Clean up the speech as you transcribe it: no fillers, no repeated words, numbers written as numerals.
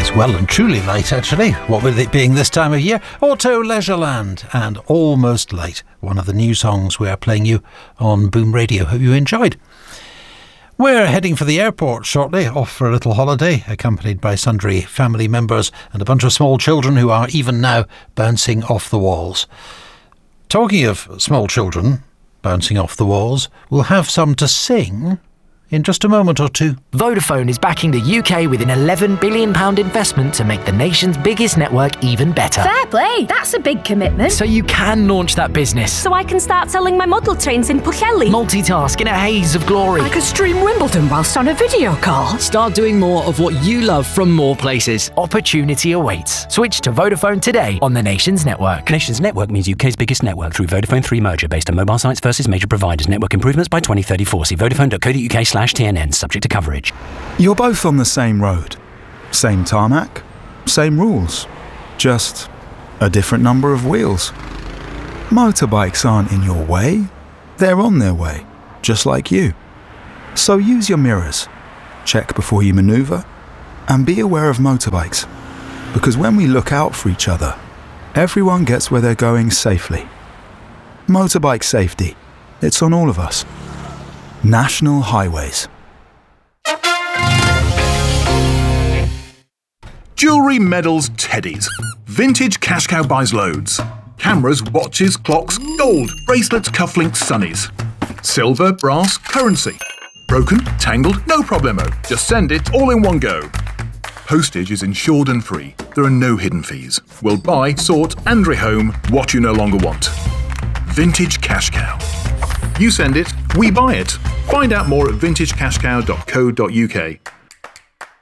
is well and truly late, actually. What with it being this time of year? Auto Leisureland and Almost Late, one of the new songs we are playing you on Boom Radio. Hope you enjoyed. We're heading for the airport shortly, off for a little holiday, accompanied by sundry family members and a bunch of small children who are even now bouncing off the walls. Talking of small children bouncing off the walls, we'll have some to sing in just a moment or two. Vodafone is backing the UK with an £11 billion investment to make the nation's biggest network even better. Fair play, that's a big commitment. So you can launch that business. So I can start selling my model trains in Pwllheli. Multitask in a haze of glory. I could stream Wimbledon whilst on a video call. Start doing more of what you love from more places. Opportunity awaits. Switch to Vodafone today on the nation's network. Nation's network means UK's biggest network through Vodafone 3 merger based on mobile sites versus major providers. Network improvements by 2034. See vodafone.co.uk/TNN, subject to coverage. You're both on the same road. Same tarmac, same rules. Just a different number of wheels. Motorbikes aren't in your way. They're on their way, just like you. So use your mirrors. Check before you maneuver. And be aware of motorbikes. Because when we look out for each other, everyone gets where they're going safely. Motorbike safety. It's on all of us. National Highways. Jewellery, medals, teddies. Vintage Cash Cow buys loads. Cameras, watches, clocks, gold, bracelets, cufflinks, sunnies. Silver, brass, currency. Broken, tangled, no problemo. Just send it all in one go. Postage is insured and free. There are no hidden fees. We'll buy, sort and rehome what you no longer want. Vintage Cash Cow. You send it, we buy it. Find out more at vintagecashcow.co.uk.